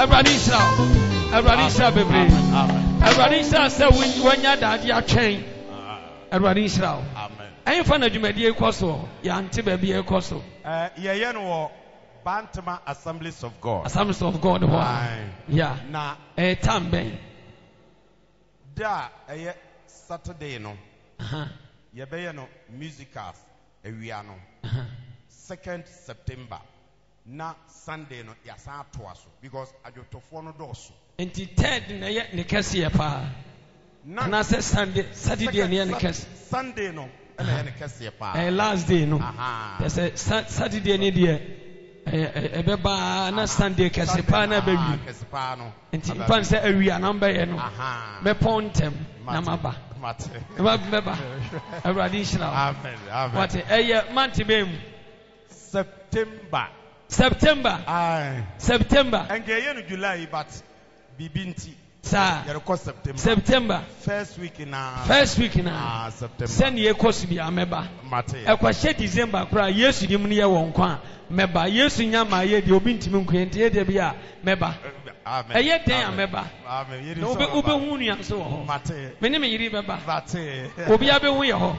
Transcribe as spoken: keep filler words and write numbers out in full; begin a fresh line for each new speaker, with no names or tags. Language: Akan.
Everybody shout. Everybody shout, baby. Everybody shout. Say when you're daddy, you're chain. Everybody shout.
Amen.
I'm from the Jumedia Costo. Yanti baby a costo.
Uh, yeah, you know, Bantama Assemblies of God.
Assemblies of God. Yeah.
Na
a tambe.
Da a Saturday no. Uh-huh. Yebe no musicals. A wiano. Second September. Na Sunday no yasa twaso because ajotofono no doso.
Enti third na ye ne kese ye pa. Na say Sunday Saturday ne ye ne kese.
Sunday no na ye ne kese pa.
Eh last day no.
Aha.
They say Saturday ne dey eh e be ba na Sunday kese pa na be wi.
Kese pa no.
Enti pan say awia na mba ye no. Aha. Me pontem na maba.
Mate.
Eba beba. Everybody shout.
Amen. Amen.
What eh month be
September.
September.
Aye.
September.
And get July, but Bibinti.
Sir.
You're September.
September.
First week in a.
First week in a.
Ah, September.
Send ye course be a member.
Mate.
A question December cry. Yes, you didn't hear one quan. Member. Yes, you know my year. The Obinti Munquent. Ye de be a member.
Amen.
A yet day a member.
Amen.
No be Uber Union so.
Mate.
Many may remember.
Mate.
Obiabe we ho.